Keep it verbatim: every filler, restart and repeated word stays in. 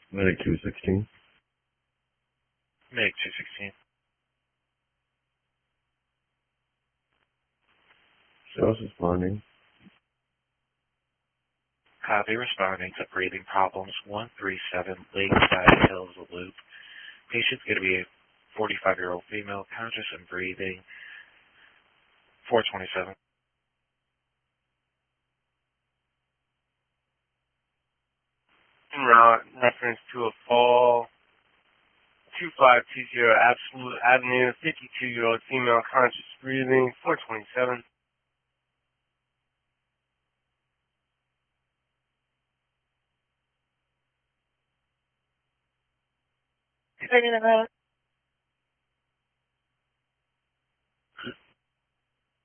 Medic two sixteen. Medic two sixteen. Just responding. Copy, responding to breathing problems, one three seven Lakeside Hills Loop. Patient's going to be a forty-five-year-old female, conscious and breathing, four twenty-seven. En route, reference to a fall, two five two zero Absolute Avenue, fifty-two-year-old female, conscious breathing, four twenty-seven. Taking it out.